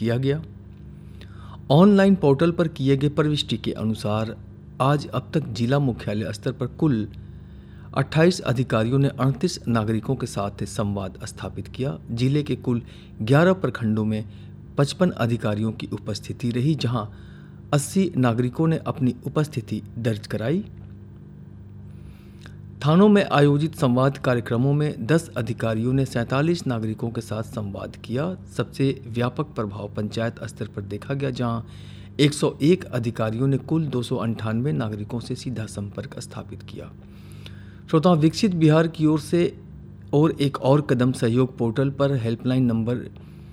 किया गया। Online portal पर किए गए प्रविष्टि के अनुसार आज अब तक जिला मुख्यालय स्तर पर कुल 28 अधिकारियों ने 38 नागरिकों के साथ संवाद स्थापित किया। जिले के कुल 11 प्रखंडों में 55 अधिकारियों की उपस्थिति रही, जहां 80 नागरिकों ने अपनी उपस्थिति दर्ज कराई। थानों में आयोजित संवाद कार्यक्रमों में 10 अधिकारियों ने 47 नागरिकों के साथ संवाद किया। सबसे व्यापक प्रभाव पंचायत स्तर पर देखा गया, जहां 101 अधिकारियों ने कुल 298 नागरिकों से सीधा संपर्क स्थापित किया। श्रोताओं, विकसित बिहार की ओर से और एक और कदम सहयोग पोर्टल पर हेल्पलाइन नंबर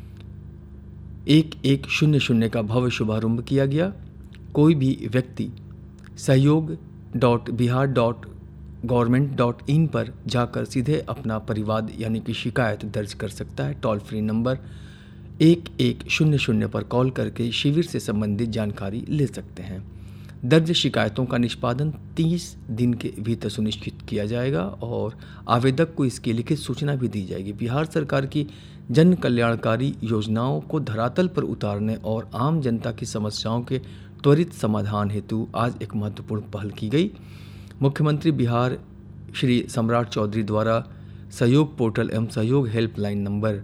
1100 का भव्य शुभारंभ किया गया। कोई भी व्यक्ति सहयोग.bihar.government.in पर जाकर सीधे अपना परिवाद यानी कि शिकायत दर्ज कर सकता है। टोल फ्री नंबर 1100 पर कॉल करके शिविर से संबंधित जानकारी ले सकते हैं। दर्ज शिकायतों का निष्पादन 30 दिन के भीतर सुनिश्चित किया जाएगा और आवेदक को इसकी लिखित सूचना भी दी जाएगी। बिहार सरकार की जन कल्याणकारी योजनाओं को धरातल पर उतारने और आम जनता की समस्याओं के त्वरित समाधान हेतु आज एक महत्वपूर्ण पहल की गई। मुख्यमंत्री बिहार श्री सम्राट चौधरी द्वारा सहयोग पोर्टल एवं सहयोग हेल्पलाइन नंबर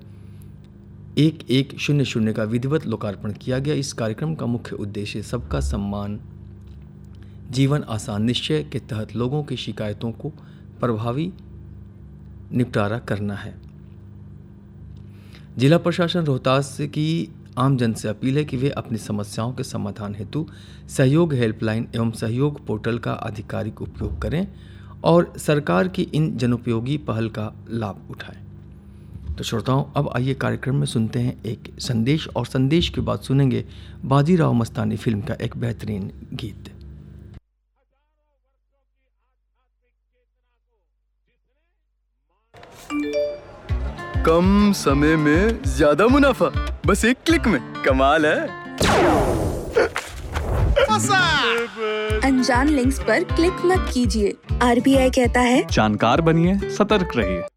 1100 का विधिवत लोकार्पण किया गया। इस कार्यक्रम का मुख्य उद्देश्य सबका सम्मान जीवन आसान निश्चय के तहत लोगों की शिकायतों को प्रभावी निपटारा करना है। जिला प्रशासन रोहतास की आम जन से अपील है कि वे अपनी समस्याओं के समाधान हेतु सहयोग हेल्पलाइन एवं सहयोग पोर्टल का आधिकारिक उपयोग करें और सरकार की इन जनोपयोगी पहल का लाभ उठाएं। तो श्रोताओं, अब आइए कार्यक्रम में सुनते हैं एक संदेश और संदेश के बाद सुनेंगे बाजीराव मस्तानी फिल्म का एक बेहतरीन गीत। कम समय में ज्यादा मुनाफा, बस एक क्लिक में। कमाल है। अनजान लिंक्स पर क्लिक मत कीजिए। RBI कहता है जानकार बनिए, सतर्क रहिए।